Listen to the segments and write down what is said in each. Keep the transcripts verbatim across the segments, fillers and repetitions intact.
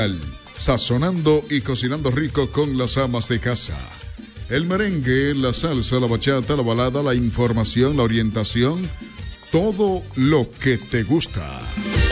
Sazonando y cocinando rico con las amas de casa. El merengue, la salsa, la bachata, la balada, la información, la orientación, todo lo que te gusta.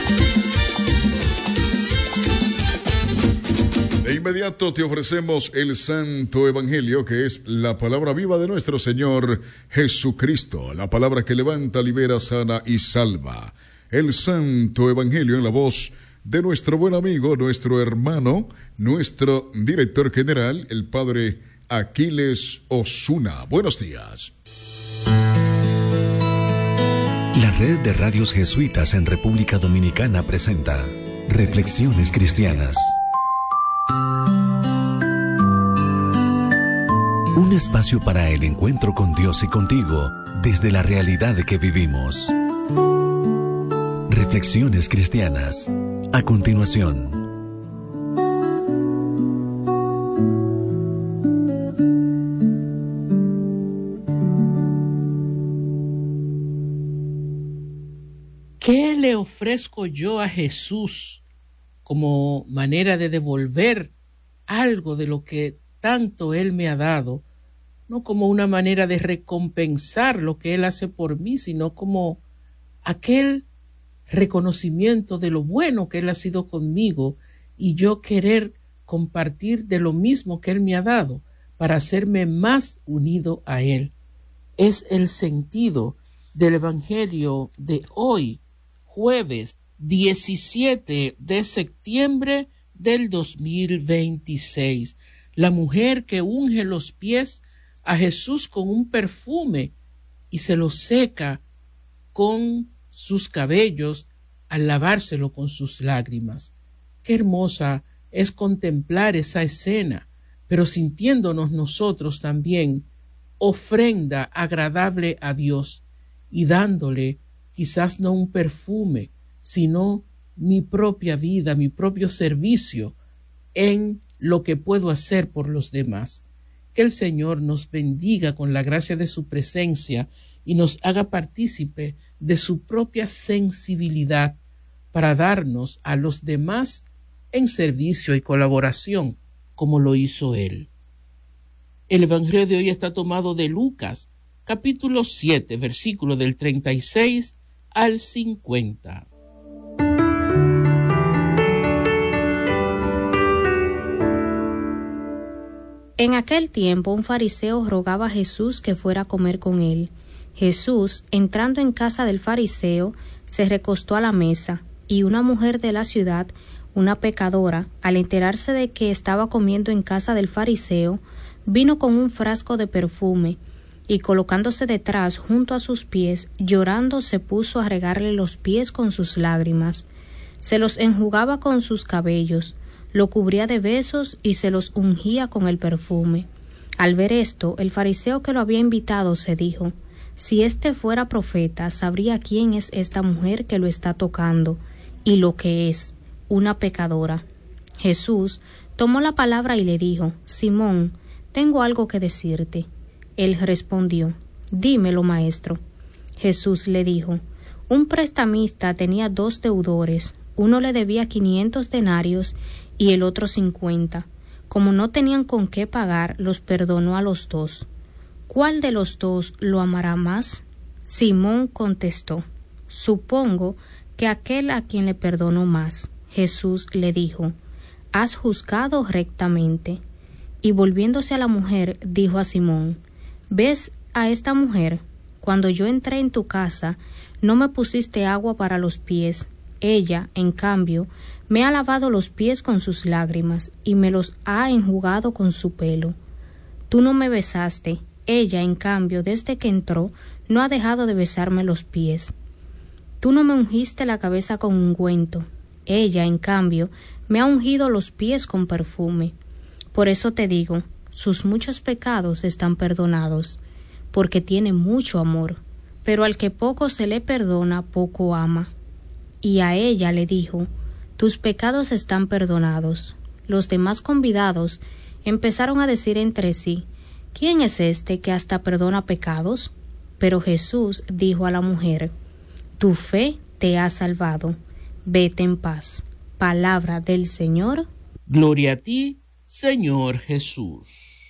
De inmediato te ofrecemos el Santo Evangelio, que es la palabra viva de nuestro Señor Jesucristo, la palabra que levanta, libera, sana y salva. El Santo Evangelio en la voz de nuestro buen amigo, nuestro hermano, nuestro director general, el Padre Aquiles Osuna. Buenos días. La Red de Radios Jesuitas en República Dominicana presenta Reflexiones Cristianas. Un espacio para el encuentro con Dios y contigo desde la realidad que vivimos. Reflexiones Cristianas. A continuación. ¿Qué le ofrezco yo a Jesús como manera de devolver algo de lo que tanto Él me ha dado? No como una manera de recompensar lo que Él hace por mí, sino como aquel reconocimiento de lo bueno que Él ha sido conmigo y yo querer compartir de lo mismo que Él me ha dado para hacerme más unido a Él. Es el sentido del Evangelio de hoy, jueves diecisiete de septiembre del dos mil veintiséis. La mujer que unge los pies a Jesús con un perfume y se los seca con sus cabellos al lavárselo con sus lágrimas. Qué hermosa es contemplar esa escena, pero sintiéndonos nosotros también ofrenda agradable a Dios y dándole quizás no un perfume, sino mi propia vida, mi propio servicio en lo que puedo hacer por los demás. Que el Señor nos bendiga con la gracia de su presencia y nos haga partícipe de su propia sensibilidad para darnos a los demás en servicio y colaboración, como lo hizo Él. El Evangelio de hoy está tomado de Lucas, capítulo siete, versículo del treinta y seis al cincuenta. En aquel tiempo un fariseo rogaba a Jesús que fuera a comer con él. Jesús, entrando en casa del fariseo, se recostó a la mesa, y una mujer de la ciudad, una pecadora, al enterarse de que estaba comiendo en casa del fariseo, vino con un frasco de perfume, y colocándose detrás junto a sus pies, llorando se puso a regarle los pies con sus lágrimas. Se los enjugaba con sus cabellos, lo cubría de besos y se los ungía con el perfume. Al ver esto, el fariseo que lo había invitado se dijo: si éste fuera profeta, sabría quién es esta mujer que lo está tocando, y lo que es, una pecadora. Jesús tomó la palabra y le dijo: Simón, tengo algo que decirte. Él respondió: dímelo, maestro. Jesús le dijo: un prestamista tenía dos deudores, uno le debía quinientos denarios y el otro cincuenta. Como no tenían con qué pagar, los perdonó a los dos. ¿Cuál de los dos lo amará más? Simón contestó: supongo que aquel a quien le perdonó más. Jesús le dijo: has juzgado rectamente. Y volviéndose a la mujer, dijo a Simón: ¿ves a esta mujer? Cuando yo entré en tu casa, no me pusiste agua para los pies. Ella, en cambio, me ha lavado los pies con sus lágrimas y me los ha enjugado con su pelo. Tú no me besaste. Ella, en cambio, desde que entró, no ha dejado de besarme los pies. Tú no me ungiste la cabeza con ungüento. Ella, en cambio, me ha ungido los pies con perfume. Por eso te digo, sus muchos pecados están perdonados, porque tiene mucho amor. Pero al que poco se le perdona, poco ama. Y a ella le dijo: tus pecados están perdonados. Los demás convidados empezaron a decir entre sí: ¿quién es este que hasta perdona pecados? Pero Jesús dijo a la mujer: tu fe te ha salvado. Vete en paz. Palabra del Señor. Gloria a ti, Señor Jesús.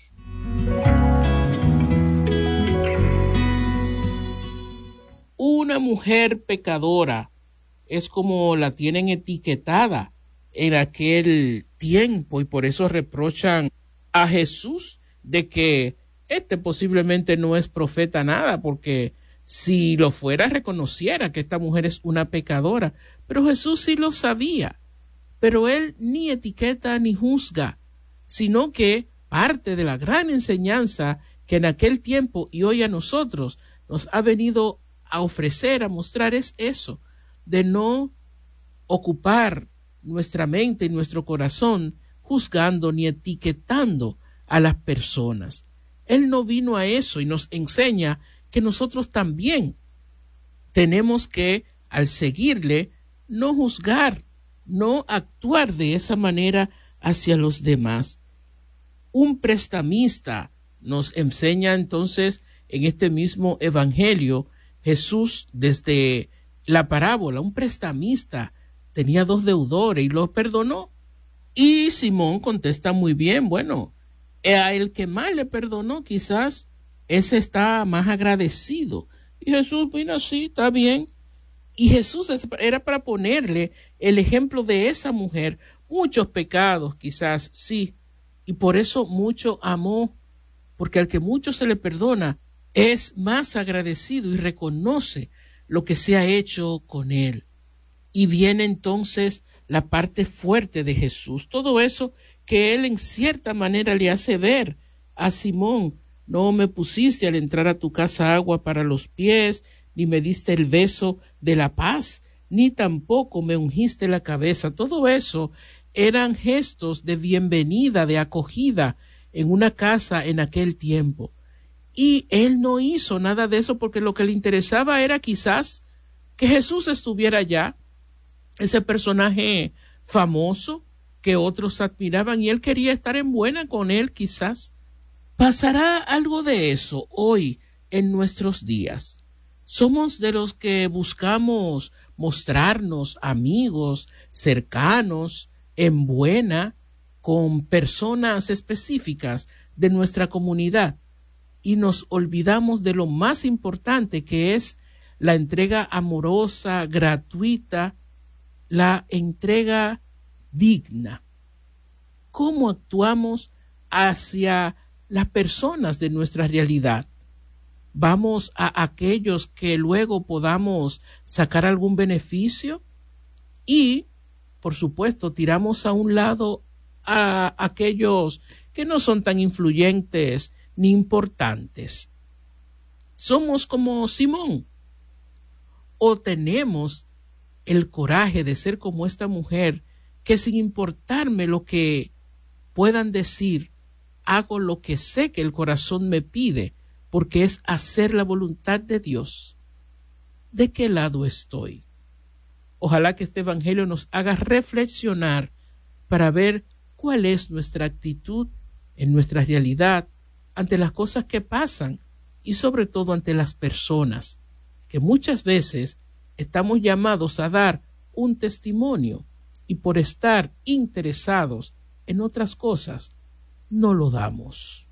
Una mujer pecadora es como la tienen etiquetada en aquel tiempo, y por eso reprochan a Jesús de que este posiblemente no es profeta nada, porque si lo fuera reconociera que esta mujer es una pecadora. Pero Jesús sí lo sabía, pero él ni etiqueta ni juzga, sino que parte de la gran enseñanza que en aquel tiempo y hoy a nosotros nos ha venido a ofrecer, a mostrar, es eso, de no ocupar nuestra mente y nuestro corazón juzgando ni etiquetando a las personas. Él no vino a eso, y nos enseña que nosotros también tenemos que, al seguirle, no juzgar, no actuar de esa manera hacia los demás. Un prestamista nos enseña entonces en este mismo evangelio, Jesús, desde la parábola, un prestamista tenía dos deudores y los perdonó. Y Simón contesta muy bien, bueno, a el que más le perdonó quizás ese está más agradecido. Y Jesús vino así, está bien. Y Jesús era para ponerle el ejemplo de esa mujer. Muchos pecados quizás, sí, y por eso mucho amó, porque al que mucho se le perdona es más agradecido y reconoce lo que se ha hecho con él. Y viene entonces la parte fuerte de Jesús, todo eso que él en cierta manera le hace ver a Simón. No me pusiste al entrar a tu casa agua para los pies, ni me diste el beso de la paz, ni tampoco me ungiste la cabeza. Todo eso eran gestos de bienvenida, de acogida en una casa en aquel tiempo. Y él no hizo nada de eso porque lo que le interesaba era quizás que Jesús estuviera allá, ese personaje famoso que otros admiraban, y él quería estar en buena con él quizás. ¿Pasará algo de eso hoy en nuestros días? Somos de los que buscamos mostrarnos amigos, cercanos, en buena, con personas específicas de nuestra comunidad, y nos olvidamos de lo más importante, que es la entrega amorosa, gratuita, la entrega digna. ¿Cómo actuamos hacia las personas de nuestra realidad? ¿Vamos a aquellos que luego podamos sacar algún beneficio? Y, por supuesto, tiramos a un lado a aquellos que no son tan influyentes ni importantes. ¿Somos como Simón? ¿O tenemos el coraje de ser como esta mujer, que sin importarme lo que puedan decir, hago lo que sé que el corazón me pide, porque es hacer la voluntad de Dios? ¿De qué lado estoy? Ojalá que este evangelio nos haga reflexionar para ver cuál es nuestra actitud en nuestra realidad ante las cosas que pasan, y sobre todo ante las personas, que muchas veces estamos llamados a dar un testimonio, y por estar interesados en otras cosas no lo damos.